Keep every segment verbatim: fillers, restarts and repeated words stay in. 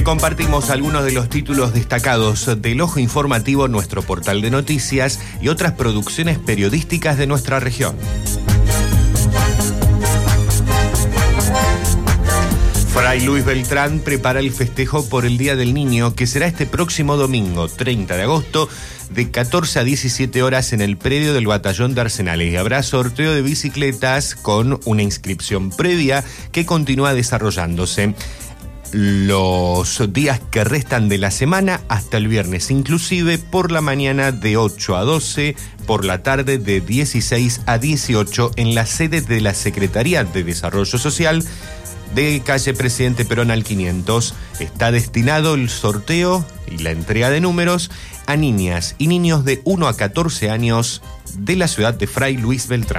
compartimos algunos de los títulos destacados del Ojo Informativo, nuestro portal de noticias y otras producciones periodísticas de nuestra región. Fray Luis Beltrán prepara el festejo por el Día del Niño, que será este próximo domingo, treinta de agosto, de catorce a diecisiete horas en el predio del Batallón de Arsenales. Y habrá sorteo de bicicletas con una inscripción previa que continúa desarrollándose los días que restan de la semana hasta el viernes, inclusive por la mañana de ocho a doce, por la tarde de dieciséis a dieciocho en la sede de la Secretaría de Desarrollo Social de calle Presidente Perón al quinientos. Está destinado el sorteo y la entrega de números a niñas y niños de uno a catorce años de la ciudad de Fray Luis Beltrán.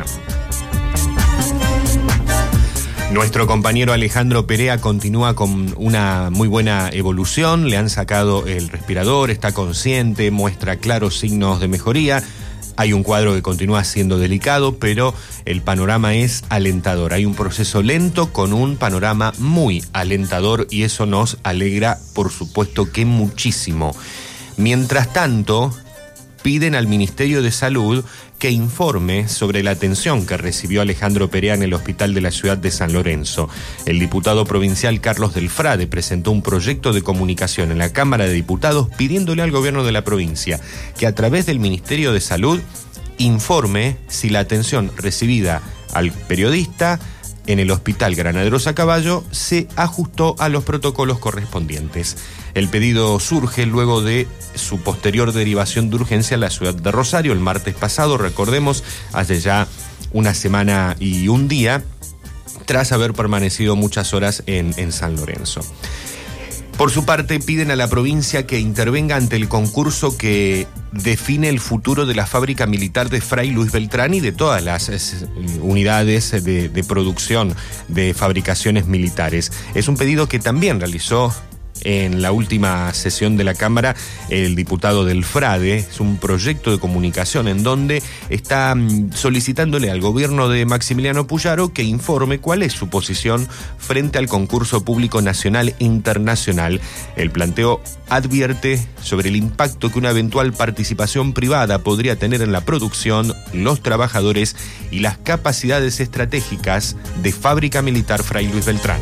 Nuestro compañero Alejandro Perea continúa con una muy buena evolución, le han sacado el respirador, está consciente, muestra claros signos de mejoría. Hay un cuadro que continúa siendo delicado, pero el panorama es alentador. Hay un proceso lento con un panorama muy alentador y eso nos alegra, por supuesto que muchísimo. Mientras tanto, piden al Ministerio de Salud que informe sobre la atención que recibió Alejandro Perea en el hospital de la ciudad de San Lorenzo. El diputado provincial Carlos Del Frade presentó un proyecto de comunicación en la Cámara de Diputados pidiéndole al gobierno de la provincia que a través del Ministerio de Salud informe si la atención recibida al periodista en el hospital Granaderos a Caballo se ajustó a los protocolos correspondientes. El pedido surge luego de su posterior derivación de urgencia a la ciudad de Rosario el martes pasado, recordemos, hace ya una semana y un día, tras haber permanecido muchas horas en, en San Lorenzo. Por su parte, piden a la provincia que intervenga ante el concurso que define el futuro de la fábrica militar de Fray Luis Beltrán y de todas las es, unidades de, de producción de fabricaciones militares. Es un pedido que también realizó en la última sesión de la Cámara el diputado Del Frade. Es un proyecto de comunicación en donde está solicitándole al gobierno de Maximiliano Puyaro que informe cuál es su posición frente al concurso público nacional e internacional. El planteo advierte sobre el impacto que una eventual participación privada podría tener en la producción, los trabajadores y las capacidades estratégicas de Fábrica Militar Fray Luis Beltrán.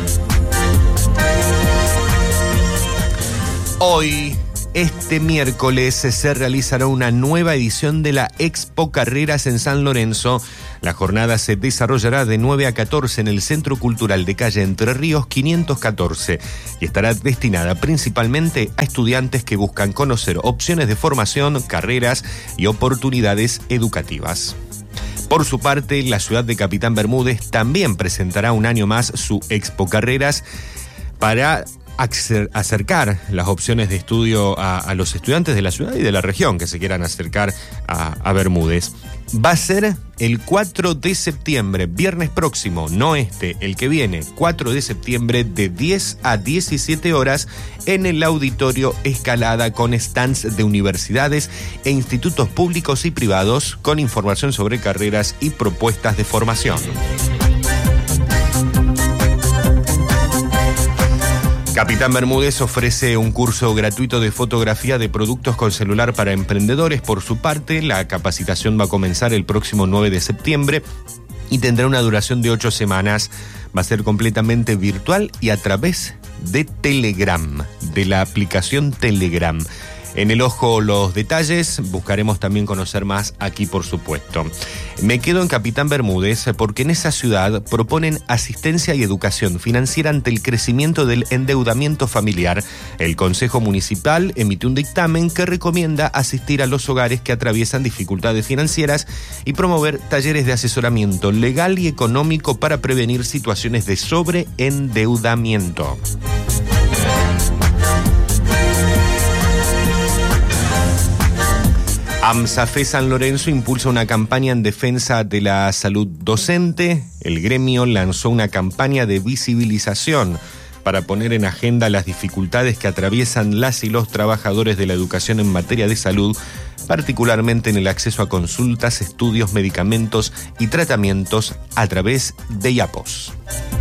Hoy, este miércoles, se realizará una nueva edición de la Expo Carreras en San Lorenzo. La jornada se desarrollará de nueve a catorce en el Centro Cultural de calle Entre Ríos quinientos catorce y estará destinada principalmente a estudiantes que buscan conocer opciones de formación, carreras y oportunidades educativas. Por su parte, la ciudad de Capitán Bermúdez también presentará un año más su Expo Carreras para acercar las opciones de estudio a, a los estudiantes de la ciudad y de la región que se quieran acercar a, a Bermúdez. Va a ser el cuatro de septiembre, viernes próximo, no este, el que viene, cuatro de septiembre, de diez a diecisiete horas en el Auditorio Escalada, con stands de universidades e institutos públicos y privados con información sobre carreras y propuestas de formación. Capitán Bermúdez ofrece un curso gratuito de fotografía de productos con celular para emprendedores. Por su parte, la capacitación va a comenzar el próximo nueve de septiembre y tendrá una duración de ocho semanas. Va a ser completamente virtual y a través de Telegram, de la aplicación Telegram. En el ojo los detalles, buscaremos también conocer más aquí, por supuesto. Me quedo en Capitán Bermúdez porque en esa ciudad proponen asistencia y educación financiera ante el crecimiento del endeudamiento familiar. El Consejo Municipal emitió un dictamen que recomienda asistir a los hogares que atraviesan dificultades financieras y promover talleres de asesoramiento legal y económico para prevenir situaciones de sobreendeudamiento. AMSAFE San Lorenzo impulsa una campaña en defensa de la salud docente. El gremio lanzó una campaña de visibilización para poner en agenda las dificultades que atraviesan las y los trabajadores de la educación en materia de salud, particularmente en el acceso a consultas, estudios, medicamentos y tratamientos a través de I A P O S.